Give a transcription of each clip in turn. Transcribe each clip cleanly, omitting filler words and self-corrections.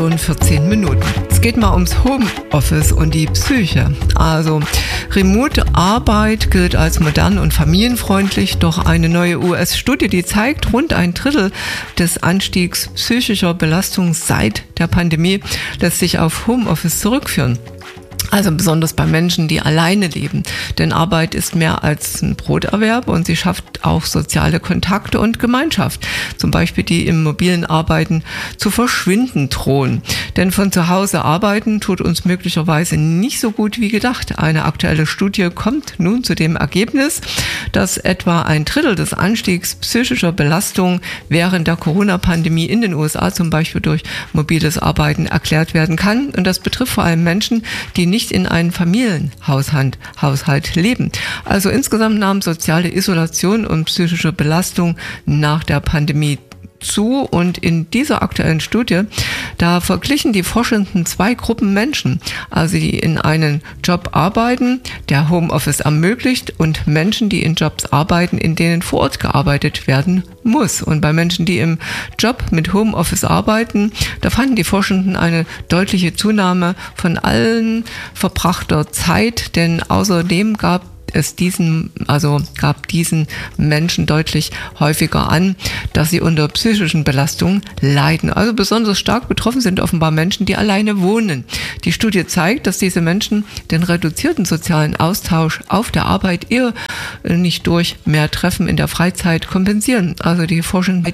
Und 14 Minuten. Es geht mal ums Homeoffice und die Psyche. Also Remote-Arbeit gilt als modern und familienfreundlich, doch eine neue US-Studie, die zeigt, rund ein Drittel des Anstiegs psychischer Belastung seit der Pandemie lässt sich auf Homeoffice zurückführen. Also besonders bei Menschen, die alleine leben. Denn Arbeit ist mehr als ein Broterwerb und sie schafft auch soziale Kontakte und Gemeinschaft. Zum Beispiel die im mobilen Arbeiten zu verschwinden drohen. Denn von zu Hause arbeiten tut uns möglicherweise nicht so gut wie gedacht. Eine aktuelle Studie kommt nun zu dem Ergebnis, dass etwa ein Drittel des Anstiegs psychischer Belastung während der Corona-Pandemie in den USA zum Beispiel durch mobiles Arbeiten erklärt werden kann. Und das betrifft vor allem Menschen, die nicht in einem Familienhaushalt leben. Also insgesamt nahm soziale Isolation und psychische Belastung nach der Pandemie zu, und in dieser aktuellen Studie, da verglichen die Forschenden zwei Gruppen Menschen, also die in einem Job arbeiten, der Homeoffice ermöglicht, und Menschen, die in Jobs arbeiten, in denen vor Ort gearbeitet werden muss. Und bei Menschen, die im Job mit Homeoffice arbeiten, da fanden die Forschenden eine deutliche Zunahme von allen verbrachter Zeit, denn außerdem gab diesen Menschen deutlich häufiger an, dass sie unter psychischen Belastungen leiden. Also besonders stark betroffen sind offenbar Menschen, die alleine wohnen. Die Studie zeigt, dass diese Menschen den reduzierten sozialen Austausch auf der Arbeit eher nicht durch mehr Treffen in der Freizeit kompensieren. Also die Forschenden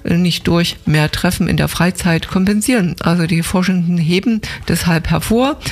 heben deshalb hervor,